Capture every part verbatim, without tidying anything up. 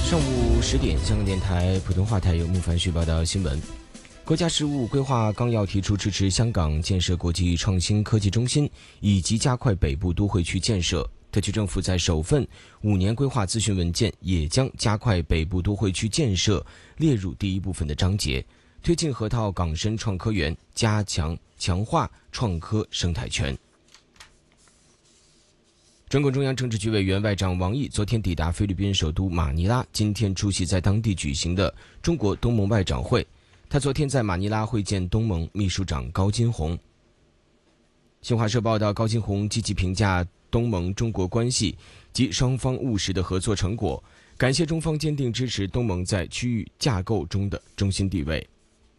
上午十点，香港电台普通话台由木凡旭报道新闻。国家事务规划纲要提出支持香港建设国际创新科技中心，以及加快北部都会区建设。特区政府在首份五年规划咨询文件也将加快北部都会区建设列入第一部分的章节，推进河套港深创科园，加强强化创科生态圈。中共中央政治局委员外长王毅昨天抵达菲律宾首都马尼拉，今天出席在当地举行的中国东盟外长会。他昨天在马尼拉会见东盟秘书长高金洪。新华社报道，高金洪积极评价东盟中国关系及双方务实的合作成果，感谢中方坚定支持东盟在区域架构中的中心地位。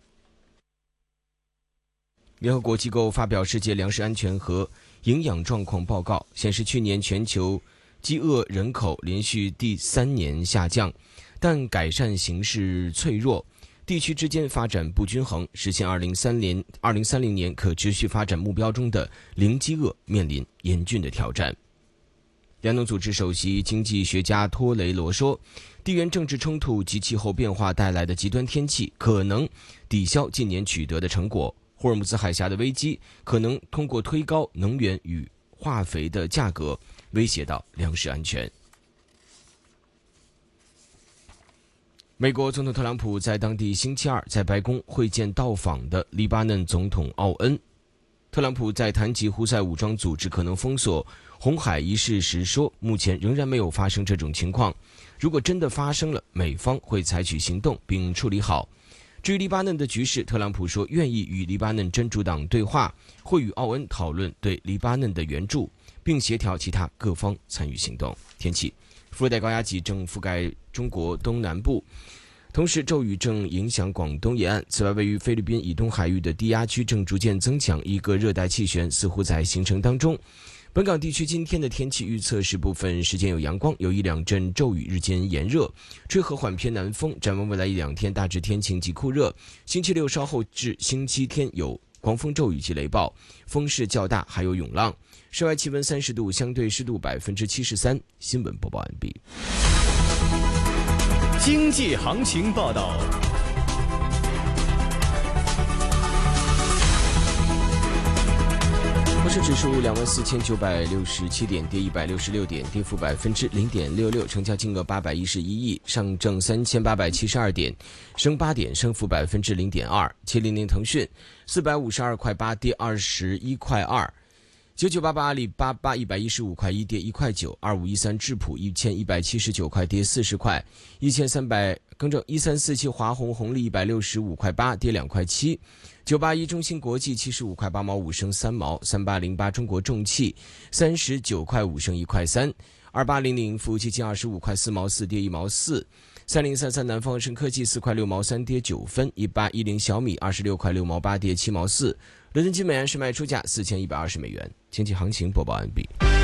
联合国机构发表世界粮食安全和营养状况报告，显示去年全球饥饿人口连续第三年下降，但改善形势脆弱，地区之间发展不均衡，实现二零三零年可持续发展目标中的零饥饿面临严峻的挑战。联农组织首席经济学家托雷罗说，地缘政治冲突及气候变化带来的极端天气可能抵消近年取得的成果，霍尔木兹海峡的危机可能通过推高能源与化肥的价格威胁到粮食安全。美国总统特朗普在当地星期二在白宫会见到访的黎巴嫩总统奥恩。特朗普在谈及胡塞武装组织可能封锁红海一事时说，目前仍然没有发生这种情况，如果真的发生了，美方会采取行动并处理好。至于黎巴嫩的局势，特朗普说愿意与黎巴嫩真主党对话，会与奥恩讨论对黎巴嫩的援助，并协调其他各方参与行动。天气，副热带高压脊正覆盖中国东南部，同时骤雨正影响广东沿岸。此外，位于菲律宾以东海域的低压区正逐渐增强，一个热带气旋似乎在形成当中。本港地区今天的天气预测是部分时间有阳光，有一两阵骤雨，日间炎热，吹和缓偏南风。展望未来一两天大致天晴及酷热，星期六稍后至星期天有狂风骤雨及雷暴，风势较大，还有涌浪。室外气温三十度，相对湿度百分之七十三。新闻播报完毕。 经济行情报道。 沪市指数两万四千九百六十七点，跌一百六十六点，跌幅百分之零点六六，成交金额八百一十一亿。上证三千八百七十二点，升八点，升幅百分之零点二。七零零腾讯四百五十二块八，跌二十一块二。九九八八阿里巴巴一百一十五块一，跌一块九。二五一三智普一千一百七十九块，跌四十块。一千三百更正一三四七华虹红利一百六十五块八，跌两块七。九八一中芯国际七十五块八毛五升三毛。三八零八中国重汽三十九块五升一块三。二八零零服务基金二十五块四毛四，跌一毛四。三零三三南方生科技四块六毛三，跌九分。一八一零小米二十六块六毛八，跌七毛四。伦敦金每安士卖出价四千一百二十美元。经济行情播报完毕。